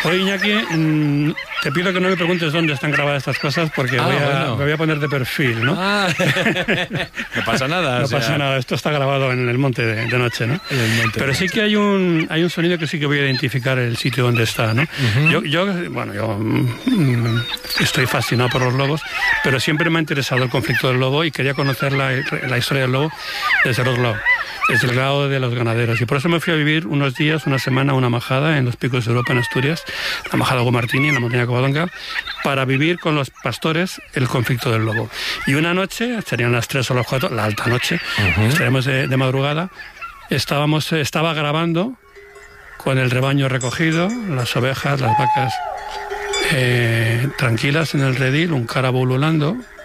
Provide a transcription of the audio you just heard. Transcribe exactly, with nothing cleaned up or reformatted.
Oye, Iñaki, mmm, te pido que no me preguntes dónde están grabadas estas cosas porque ah, voy a, bueno. me voy a poner de perfil, ¿no? Ah, no pasa nada. No o sea... pasa nada, esto está grabado en el monte de, de noche, ¿no? En el monte Pero sí que hay un, hay un sonido que sí que voy a identificar el sitio donde está, ¿no? Uh-huh. Yo, yo, bueno, yo mmm, estoy fascinado por los lobos, pero siempre me ha interesado el conflicto del lobo y quería conocer la, la historia del lobo desde el otro lado, desde el lado de los ganaderos. Y por eso me fui a vivir unos días, una semana, una majada en los Picos de Europa, en Asturias, la majada Gomartini, en la montaña de Covadonga, para vivir con los pastores el conflicto del lobo. Y una noche, serían las tres o las cuatro, la alta noche, uh-huh. estaríamos de, de madrugada, estábamos, estaba grabando con el rebaño recogido, las ovejas, las vacas eh, tranquilas en el redil, un carabo ululando,